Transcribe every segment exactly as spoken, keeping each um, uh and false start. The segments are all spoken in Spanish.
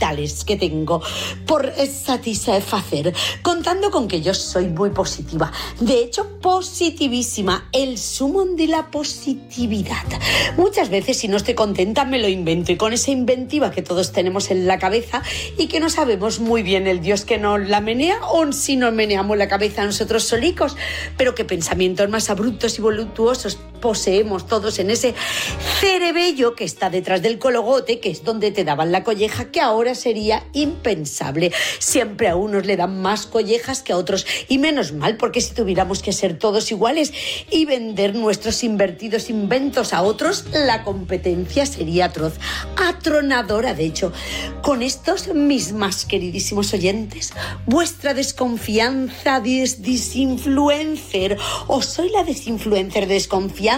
vitales que tengo por satisfacer, contando con que yo soy muy positiva. De hecho, positivísima, el sumum de la positividad. Muchas veces, si no estoy contenta, me lo invento, y con esa inventiva que todos tenemos en la cabeza y que no sabemos muy bien el Dios que nos la menea o si nos meneamos la cabeza nosotros solicos, pero qué pensamientos más abruptos y voluptuosos poseemos todos en ese cerebello que está detrás del cologote, que es donde te daban la colleja, que ahora sería impensable. Siempre a unos le dan más collejas que a otros, y menos mal, porque si tuviéramos que ser todos iguales y vender nuestros invertidos inventos a otros, la competencia sería atroz, atronadora de hecho. Con estos, mis más queridísimos oyentes, vuestra desconfianza dis disinfluencer, o soy la desinfluencer de desconfianza,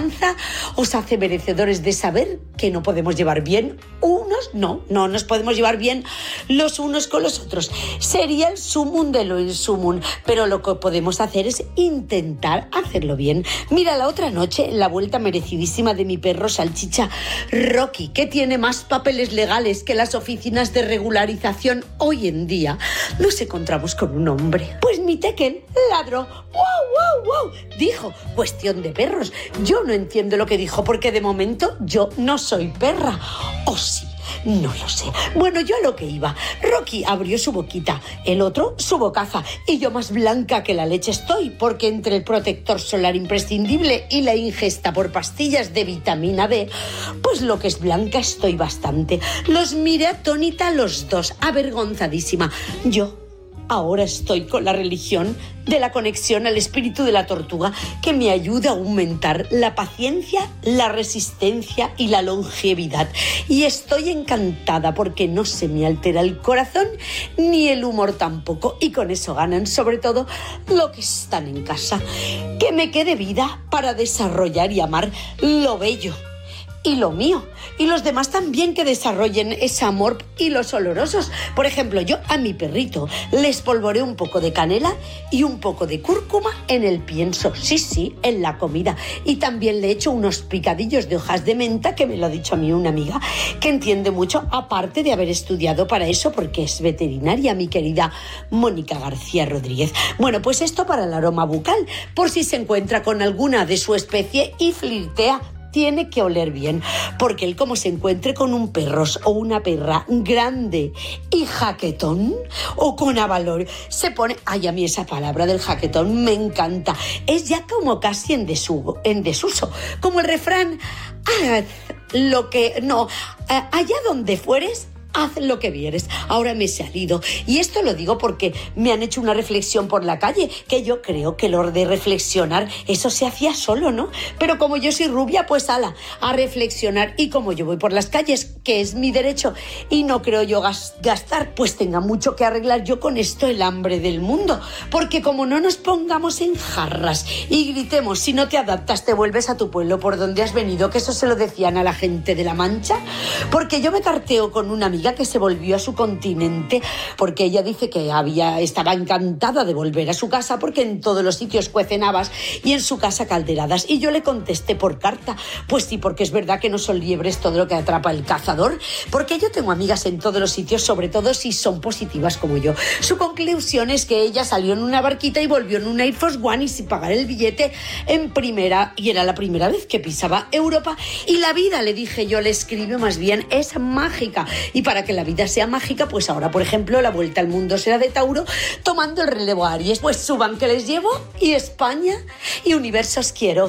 os hace merecedores de saber que no podemos llevar bien unos, no, no nos podemos llevar bien los unos con los otros. Sería el sumum de lo insumum, pero lo que podemos hacer es intentar hacerlo bien. Mira, la otra noche, la vuelta merecidísima de mi perro salchicha Rocky, que tiene más papeles legales que las oficinas de regularización hoy en día, nos encontramos con un hombre. Pues mi tekel ladró. ¡Wow, wow, wow! Dijo, cuestión de perros. Yo no entiendo lo que dijo, porque de momento yo no soy perra. ¿O sí? No lo sé. Bueno, yo a lo que iba. Rocky abrió su boquita, el otro su bocaza, y yo más blanca que la leche estoy, porque entre el protector solar imprescindible y la ingesta por pastillas de vitamina D, pues lo que es blanca estoy bastante. Los miré atónita los dos, avergonzadísima. Yo ahora estoy con la religión de la conexión al espíritu de la tortuga, que me ayuda a aumentar la paciencia, la resistencia y la longevidad. Y estoy encantada porque no se me altera el corazón ni el humor tampoco. Y con eso ganan sobre todo lo que están en casa. Que me quede vida para desarrollar y amar lo bello y lo mío, y los demás también que desarrollen ese amor y los olorosos. Por ejemplo, yo a mi perrito le espolvoreo un poco de canela y un poco de cúrcuma en el pienso, sí, sí, en la comida, y también le echo unos picadillos de hojas de menta, que me lo ha dicho a mí una amiga que entiende mucho, aparte de haber estudiado para eso, porque es veterinaria, mi querida Mónica García Rodríguez. Bueno, pues esto para el aroma bucal, por si se encuentra con alguna de su especie y flirtea, tiene que oler bien, porque él, como se encuentre con un perro o una perra grande y jaquetón, o con avalor, se pone, ay, a mí esa palabra del jaquetón me encanta, es ya como casi en desuso, en desuso, como el refrán, haz lo que, no, allá donde fueres, haz lo que vieres. Ahora me he salido, y esto lo digo porque me han hecho una reflexión por la calle, que yo creo que lo de reflexionar, eso se hacía solo, ¿no? Pero como yo soy rubia, pues ala, a reflexionar, y como yo voy por las calles, que es mi derecho, y no creo yo gastar, pues tenga mucho que arreglar yo con esto, el hambre del mundo, porque como no nos pongamos en jarras y gritemos, si no te adaptas te vuelves a tu pueblo por donde has venido, que eso se lo decían a la gente de La Mancha, porque yo me tarteo con una amiga que se volvió a su continente, porque ella dice que había, estaba encantada de volver a su casa, porque en todos los sitios cuecen habas y en su casa calderadas, y yo le contesté por carta, pues sí, porque es verdad que no son liebres todo lo que atrapa el cazador, porque yo tengo amigas en todos los sitios, sobre todo si son positivas como yo. Su conclusión es que ella salió en una barquita y volvió en un Air Force One y sin pagar el billete en primera, y era la primera vez que pisaba Europa, y la vida, le dije yo, le escribo más bien, es mágica, y para que la vida sea mágica, pues ahora, por ejemplo, la vuelta al mundo será de Tauro, tomando el relevo a Aries. Pues suban que les llevo, y España y universo os quiero.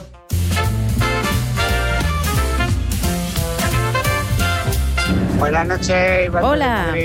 Buenas noches. Hola.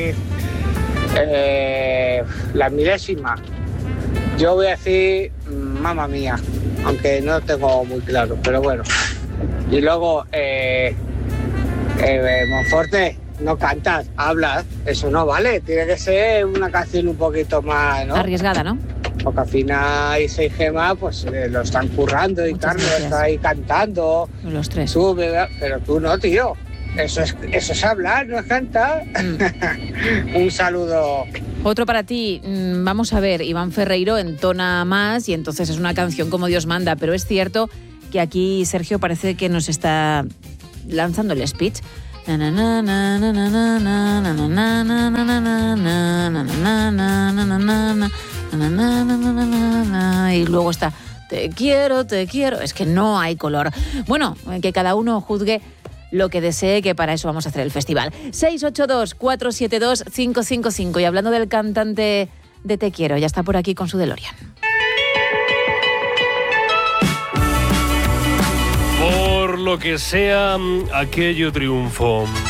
Eh, la milésima. Yo voy a decir mamma mía, aunque no tengo muy claro, pero bueno. Y luego, eh, eh, Monforte, no cantas, hablas, eso no vale, tiene que ser una canción un poquito más, ¿no? Arriesgada, ¿no? Porque al final Isa y Gemma pues eh, lo están currando, y Muchas Carlos gracias. está ahí cantando. Los tres. Sube, pero tú no, tío. Eso es, eso es hablar, no es cantar. Mm. Un saludo. Otro para ti. Mm, Vamos a ver, Iván Ferreiro entona más y entonces es una canción como Dios manda, pero es cierto que aquí Sergio parece que nos está lanzando el speech. Y luego está te quiero, te quiero. Es que no hay color. Bueno, que cada uno juzgue lo que desee, que para eso vamos a hacer el festival. seis ocho dos, cuatro siete dos, cinco cinco cinco. Y hablando del cantante de Te Quiero, ya está por aquí con su DeLorean. Por lo que sea, aquello triunfó.